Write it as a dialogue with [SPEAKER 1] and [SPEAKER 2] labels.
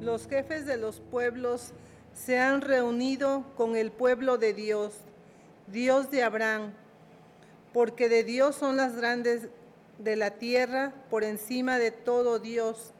[SPEAKER 1] Los jefes de los pueblos se han reunido con el pueblo de Dios, Dios de Abraham, porque de Dios son las grandes de la tierra, por encima de todo Dios,